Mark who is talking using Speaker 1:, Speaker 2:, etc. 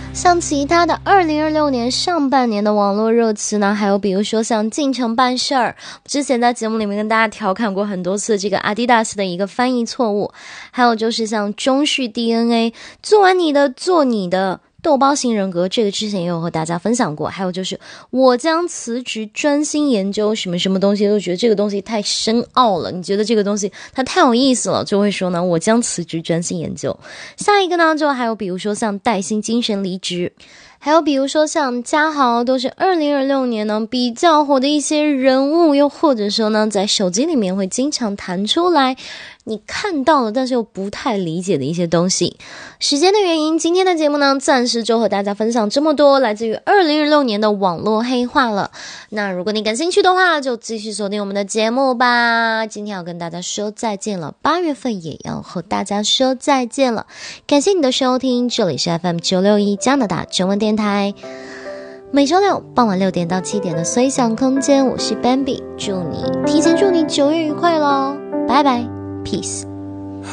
Speaker 1: 像其他的2026年上半年的网络热词呢，还有比如说像进城办事儿，之前在节目里面跟大家调侃过很多次这个 Adidas 的一个翻译错误，还有就是像中序 DNA 做完你的做你的豆包型人格，这个之前也有和大家分享过，还有就是我将辞职专心研究什么什么东西，都觉得这个东西太深奥了，你觉得这个东西它太有意思了，就会说呢我将辞职专心研究。下一个呢就还有比如说像带薪精神离职，还有比如说像嘉豪，都是2026年呢比较火的一些人物，又或者说呢在手机里面会经常弹出来你看到了但是又不太理解的一些东西。时间的原因，今天的节目呢暂时就和大家分享这么多来自于2026年的网络黑话了。那如果你感兴趣的话，就继续锁定我们的节目吧。今天要跟大家说再见了，8月份也要和大家说再见了。感谢你的收听，这里是 FM961 加拿大中文电台，每周六傍晚6点到7点的随想空间，我是 Bambi， 提前祝你9月愉快咯，拜拜 Peace。